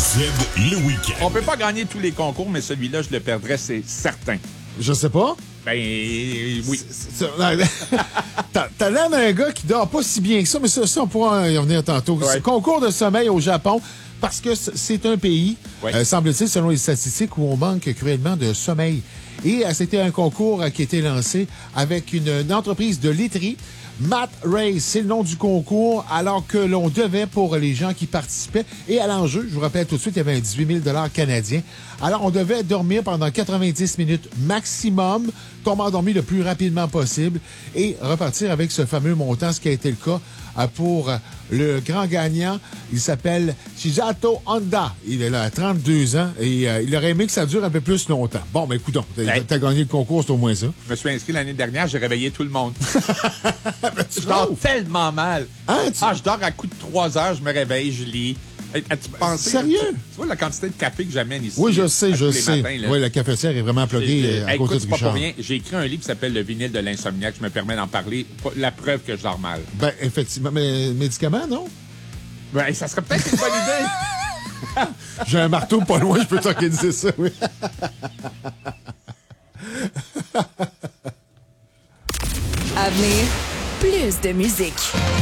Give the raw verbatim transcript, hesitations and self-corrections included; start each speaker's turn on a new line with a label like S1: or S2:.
S1: Z le week-end.
S2: On peut pas gagner tous les concours, mais celui-là, je le perdrais, c'est certain.
S3: Je sais pas.
S2: Ben, oui.
S3: C'est- c'est- T'as t'as l'air d'un gars qui dort pas si bien que ça, mais ça, ça on pourra y revenir tantôt.
S2: Ouais.
S3: C'est concours de sommeil au Japon, parce que c- c'est un pays,
S2: Ouais.
S3: euh, semble-t-il, selon les statistiques, où on manque cruellement de sommeil. Et euh, c'était un concours euh, qui a été lancé avec une, une entreprise de laiterie. Matt Race, c'est le nom du concours, alors que l'on devait pour les gens qui participaient. Et à l'enjeu, je vous rappelle tout de suite, il y avait un dix-huit mille canadiens. Alors, on devait dormir pendant quatre-vingt-dix minutes maximum, tomber endormi le plus rapidement possible et repartir avec ce fameux montant, ce qui a été le cas euh, pour euh, le grand gagnant. Il s'appelle Shizato Honda. Il est là à trente-deux ans et euh, il aurait aimé que ça dure un peu plus longtemps. Bon, ben écoutons, t'as
S2: Hey.
S3: t'as gagné le concours, c'est au moins ça.
S2: Je me suis inscrit l'année dernière, j'ai réveillé tout le monde.
S3: Tu
S2: Je dors
S3: trouves?
S2: tellement mal.
S3: Hein, tu-
S2: Ah, je dors à coup de trois heures, je me réveille, je lis. Hey, as-tu pensé-
S3: Sérieux?
S2: Tu, tu vois la quantité de café que j'amène ici?
S3: Oui, je
S2: à
S3: sais,
S2: tous
S3: je
S2: les
S3: sais.
S2: matins, là.
S3: Oui, la cafetière est vraiment pluguée
S2: J'ai-
S3: euh, à
S2: hey,
S3: cause
S2: écoute,
S3: de
S2: c'est pas
S3: Richard.
S2: pour rien. J'ai écrit un livre qui s'appelle Le vinyle de l'insomniaque. Je me permets d'en parler. La preuve que je dors mal.
S3: Ben, effectivement. Mais médicaments, non?
S2: Ben, ça serait peut-être une bonne idée.
S3: J'ai un marteau pas loin, je peux t'organiser ça, oui.
S4: À venir, plus de musique.